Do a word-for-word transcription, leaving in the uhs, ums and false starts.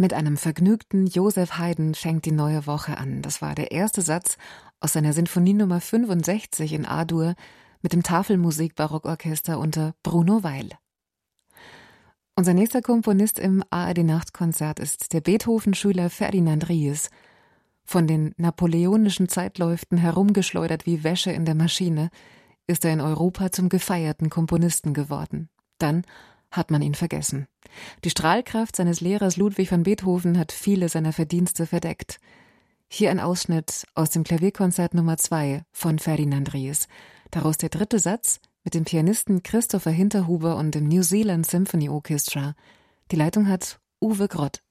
Mit einem vergnügten Joseph Haydn fängt die neue Woche an. Das war der erste Satz aus seiner Sinfonie Nummer fünfundsechzig in A-Dur mit dem Tafelmusik-Barockorchester unter Bruno Weil. Unser nächster Komponist im A R D-Nachtkonzert ist der Beethoven-Schüler Ferdinand Ries. Von den napoleonischen Zeitläuften herumgeschleudert wie Wäsche in der Maschine, ist er in Europa zum gefeierten Komponisten geworden. Dann hat man ihn vergessen. Die Strahlkraft seines Lehrers Ludwig van Beethoven hat viele seiner Verdienste verdeckt. Hier ein Ausschnitt aus dem Klavierkonzert Nummer zwei von Ferdinand Ries. Daraus der dritte Satz mit dem Pianisten Christopher Hinterhuber und dem New Zealand Symphony Orchestra. Die Leitung hat Uwe Grott.